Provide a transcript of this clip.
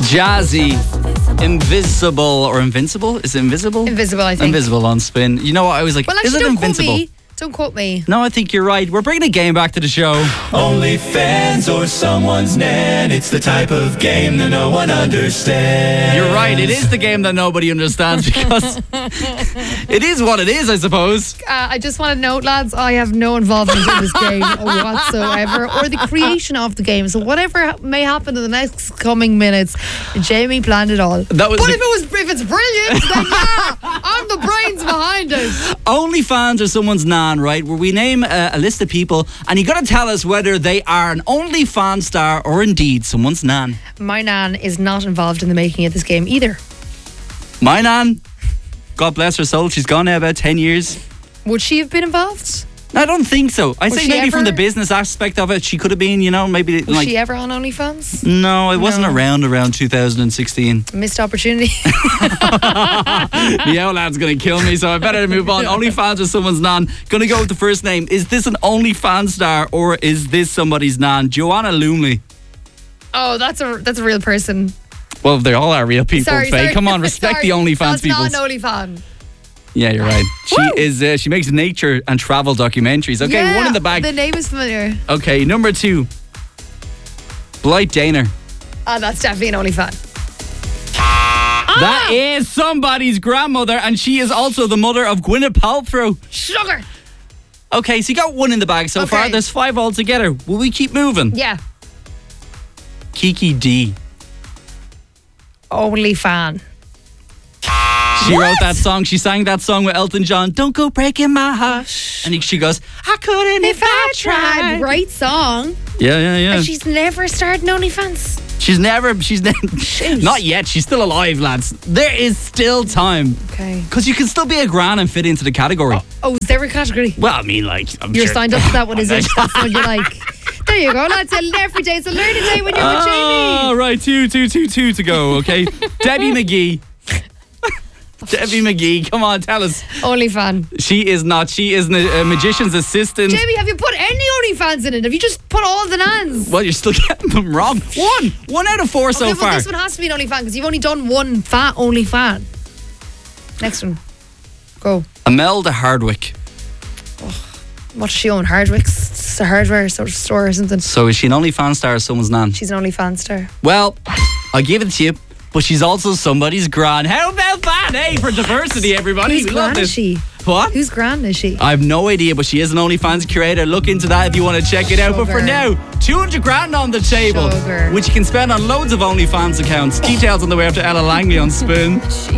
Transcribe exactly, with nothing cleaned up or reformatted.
Jazzy, Invisible or Invincible? Is it Invisible? Invisible, I think. Invisible on Spin. You know what? I was like, Well, actually, is it don't Invincible? quote me. Don't quote me. No, I think you're right. We're bringing a game back to the show. Only fans or someone's nan. It's the type of game that no one understands. You're right. It is the game that nobody understands because it is what it is, I suppose. Uh, I just want to note, lads, I have no involvement in this game whatsoever, or the creation of the game. So whatever ha- may happen in the next coming minutes, Jamie planned it all. That was but a- if it was, if it's brilliant, then yeah, I'm the brains behind it. OnlyFans are someone's nan, right? Where we name a, a list of people and you got to tell us whether they are an OnlyFans star or indeed someone's nan. My nan is not involved in the making of this game either. My nan, God bless her soul, she's gone now about ten years. Would she have been involved? I don't think so. I Was say she maybe ever- from the business aspect of it, she could have been, you know, maybe Was like. she ever on OnlyFans? No, I wasn't No. around around two thousand sixteen. Missed opportunity. The old lad's going to kill me, so I better move on. OnlyFans is someone's nan. Going to go with the first name. Is this an OnlyFans star or is this somebody's nan? Joanna Lumley. Oh, that's a that's a real person. Well, they all are real people, Sorry, Faye. sorry. Come on, respect Sorry. the OnlyFans That's people. not an OnlyFan. Yeah, you're right. She Woo! is. Uh, she makes nature and travel documentaries. Okay, Yeah, one in the bag. The name is familiar. Okay, number two. Blight Daner. Oh, that's definitely an OnlyFan. That is somebody's grandmother, and she is also the mother of Gwyneth Paltrow. Sugar. Okay, so you got one in the bag so Okay. far. There's five altogether. Will we keep moving? Yeah. Kiki D. OnlyFan. She What? wrote that song. She sang that song with Elton John. Don't go breaking my heart. And he- she goes, I couldn't if I tried. Great song. Yeah, yeah, yeah. And she's never started an OnlyFans. She's never, she's ne- Shoot. not yet. She's still alive, lads. There is still time. Okay. Because you can still be a gran and fit into the category. Oh, is there a category? Well, I mean, like, I'm You're sure- signed up for that one, is it? That's what you like. There you go, lads. Every day's a learning day when you're with Oh, Jamie. right. Two, two, two, two to go, okay? Debbie McGee. Debbie McGee, come on, tell us. OnlyFan. She is not. She is a, a magician's assistant. Jamie, have you put any OnlyFans in it? Have you just put all the nans? Well, you're still getting them wrong. One. One out of four so Okay, well, far. this one has to be an OnlyFan because you've only done one fat OnlyFan. Next one. Go. Imelda Hardwick. What does she own? Hardwick's? It's a hardware sort of store or something. So is she an OnlyFans star or someone's nan? She's an OnlyFans star. Well, I'll give it to you, but she's also somebody's gran. How about that, eh? For diversity, everybody. Whose We love gran this. is she? What? Whose gran is she? I have no idea, but she is an OnlyFans curator. Look into that if you want to check it out. But for Sugar. now, two hundred grand on the table, Sugar. which you can spend on loads of OnlyFans accounts. Details on the way up to Ella Langley on Spoon.